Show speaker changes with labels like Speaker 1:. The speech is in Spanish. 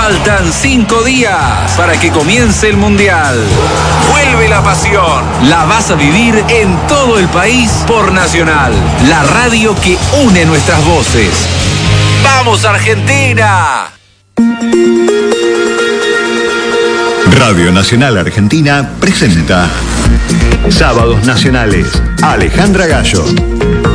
Speaker 1: Faltan 5 días para que comience el Mundial. Vuelve la pasión. La vas a vivir en todo el país por Nacional, la radio que une nuestras voces. ¡Vamos, Argentina!
Speaker 2: Radio Nacional Argentina presenta Sábados Nacionales. Alejandra Gallo.